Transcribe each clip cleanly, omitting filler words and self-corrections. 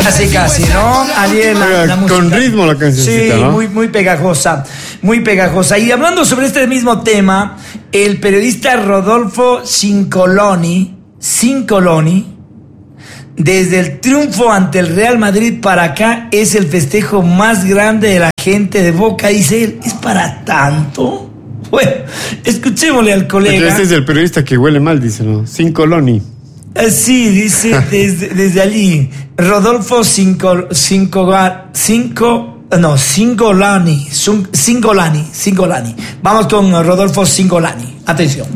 Casi, ¿no? Ayer la música. Con ritmo la cancioncita, sí, ¿no? muy pegajosa, muy pegajosa. Y hablando sobre este mismo tema, el periodista Rodolfo Cincoloni, desde el triunfo ante el Real Madrid para acá, es el festejo más grande de la gente de Boca, dice él. ¿Es para tanto? Bueno, escuchémosle al colega. Porque este es el periodista que huele mal, dice, ¿no? Cincoloni. Sí, dice desde allí. Rodolfo Cingolani. Vamos con Rodolfo Cingolani. Atención.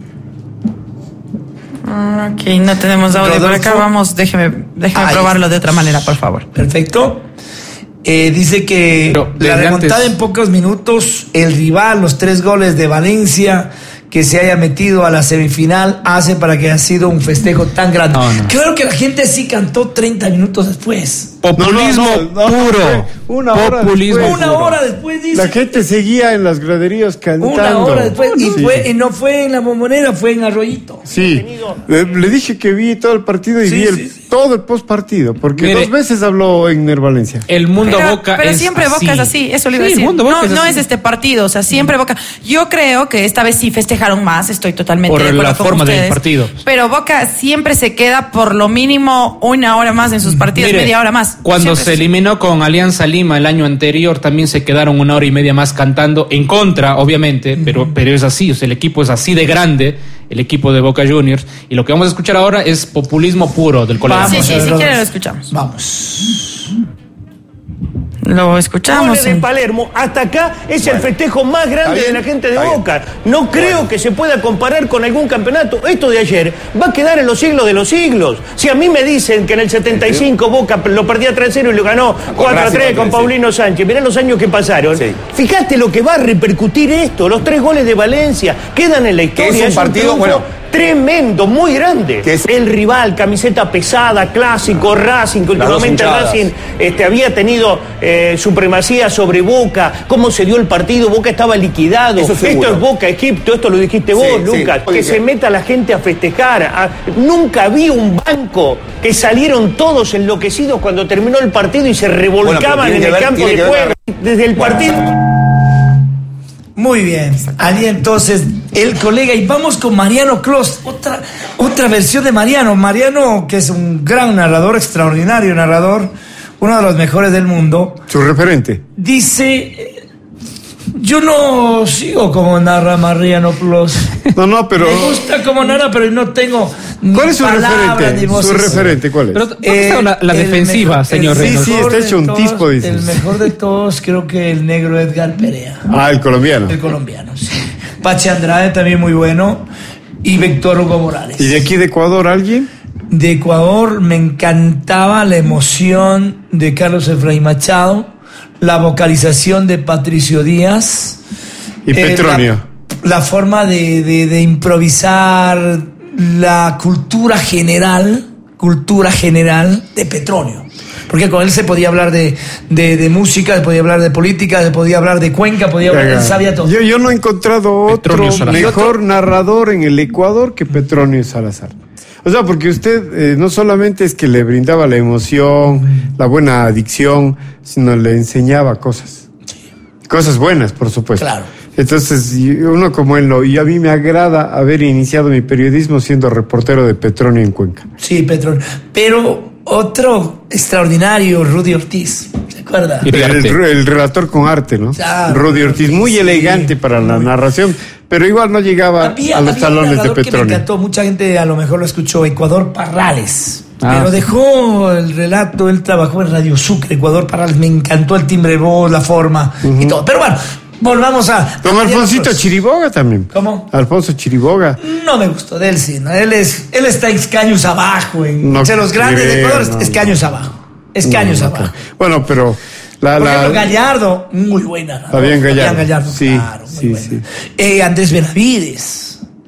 Ok, no tenemos audio por acá. Vamos, déjeme probarlo de otra manera, por favor. Perfecto. Dice que la remontada en pocos minutos, el rival, los 3 goles de Valencia, que se haya metido a la semifinal, hace para que haya sido un festejo tan grande. No. Claro que la gente sí cantó 30 minutos después. Populismo puro. Una hora después, dice. La gente seguía en las graderías cantando. Una hora después. Y no fue en la Bombonera, fue en Arroyito. Sí. Le dije que vi todo el partido y todo el postpartido, porque mire, 2 veces habló en Valencia. El mundo Boca pero siempre así. Boca es así, eso le iba a decir. No es este partido, o sea, siempre Boca. Yo creo que esta vez sí festejaron más, estoy totalmente de acuerdo por la forma del partido. Pero Boca siempre se queda por lo mínimo 1 hora más en sus partidos, media hora más. Cuando se eliminó con Alianza Lima el año anterior, también se quedaron 1 hora y media más cantando en contra, obviamente, pero es así, o sea, el equipo es así de grande, el equipo de Boca Juniors, y lo que vamos a escuchar ahora es populismo puro del colega. Sí, si quieren lo escuchamos. Vamos. Lo escuchamos. De Palermo hasta acá es el festejo más grande de la gente de Boca. No creo que se pueda comparar con algún campeonato. Esto de ayer va a quedar en los siglos de los siglos. Si a mí me dicen que en el 75 Boca lo perdía 3-0 y lo ganó 4-3 con Paulino Sánchez, mirá los años que pasaron. Sí. Fíjate lo que va a repercutir esto. Los 3 goles de Valencia quedan en la historia. Es un partido, tremendo, muy grande. El rival, camiseta pesada, clásico, Racing, que últimamente Racing había tenido supremacía sobre Boca. ¿Cómo se dio el partido? Boca estaba liquidado. Esto es Boca, Egipto, esto lo dijiste vos, Lucas. Que se meta la gente a festejar. Nunca vi un banco que salieron todos enloquecidos cuando terminó el partido y se revolcaban en el campo de juego. Desde el partido... Muy bien, allí entonces el colega, y vamos con Mariano Clos, otra versión de Mariano, que es un gran narrador, extraordinario narrador, uno de los mejores del mundo. Su referente. Dice, yo no sigo como narra Mariano Clos. No, pero... Me gusta como narra, pero no tengo... ¿Cuál es su referente? ¿Su referente cuál es? Pero ¿dónde está la defensiva, mejor, señor Reynolds? Sí, está hecho un tispo, dice. El mejor de todos, creo que el negro Edgar Perea. El colombiano. El colombiano, sí. Pache Andrade también muy bueno. Y Víctor Hugo Morales. ¿Y de aquí de Ecuador alguien? De Ecuador me encantaba la emoción de Carlos Efraín Machado, la vocalización de Patricio Díaz. Y Petronio. La forma de improvisar, la cultura general de Petronio. Porque con él se podía hablar de música, se podía hablar de política, se podía hablar de Cuenca, él sabía todo. Yo no he encontrado otro mejor narrador en el Ecuador que Petronio Salazar. O sea, porque usted no solamente es que le brindaba la emoción, la buena adicción, sino le enseñaba cosas. Sí. Cosas buenas, por supuesto. Claro. Entonces, uno como él y a mí me agrada haber iniciado mi periodismo siendo reportero de Petronio en Cuenca. Sí, Petronio. Pero otro extraordinario, Rudy Ortiz, ¿se acuerda? El relator con arte, ¿no? Claro, Rudy Ortiz, muy elegante para la narración, pero igual no llegaba a los talones de Petronio. Que me encantó, mucha gente a lo mejor lo escuchó, Ecuador Parrales. Pero dejó el relato, él trabajó en Radio Sucre, Ecuador Parrales, me encantó el timbre de voz, la forma y todo. Pero bueno, volvamos a... Don Alfonsito Chiriboga también. ¿Cómo? Alfonso Chiriboga. No me gustó de él, sí. ¿no? Él está escaños abajo. Entre los grandes de Ecuador, escaños abajo. Escaños abajo. Bueno, pero... Gallardo, muy buena. Fabián Gallardo. Sí, claro, muy buena. Andrés Benavides.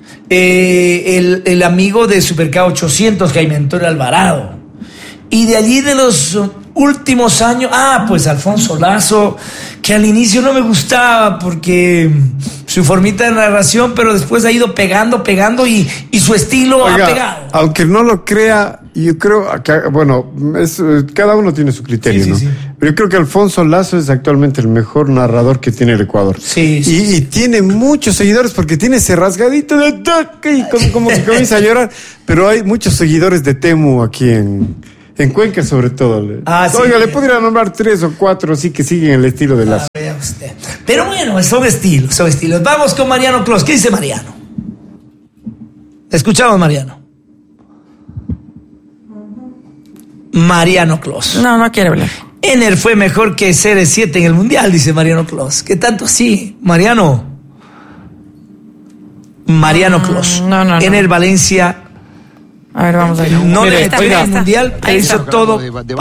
El amigo de Superca 800, Jaime Antonio Alvarado. Y de allí de los últimos años, pues Alfonso Lazo, que al inicio no me gustaba porque su formita de narración, pero después ha ido pegando y su estilo ha pegado. Aunque no lo crea, yo creo que, bueno, cada uno tiene su criterio, ¿no? Sí. Pero yo creo que Alfonso Lazo es actualmente el mejor narrador que tiene el Ecuador. Sí. Y tiene muchos seguidores porque tiene ese rasgadito de toque y como que comienza a llorar. Pero hay muchos seguidores de Temu aquí en Cuenca, sobre todo. Oiga, le podría nombrar 3 o 4 así que siguen el estilo de Lazo. Pero bueno, son estilos. Vamos con Mariano Clos. ¿Qué dice Mariano? Escuchamos, Mariano. Mariano Clos. No quiere hablar. Ener fue mejor que CR7 en el Mundial, dice Mariano Clos. ¿Qué tanto sí? Mariano Clos. No. Ener Valencia. A ver, vamos a ver. No le fue al Mundial, pero hizo todo